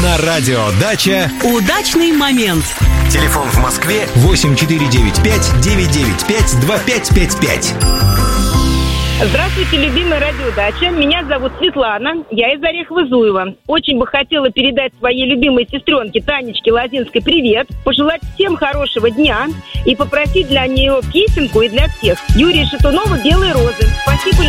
На радио «Дача» удачный момент. Телефон в Москве 8495-995-2555. Здравствуйте, любимая радиодача. Меня зовут Светлана. Я из Орехово-Зуева. Очень бы хотела передать своей любимой сестренке Танечке Лозинской привет, пожелать всем хорошего дня и попросить для нее песенку и для всех. Юрия Шатунова «Белые розы». Спасибо,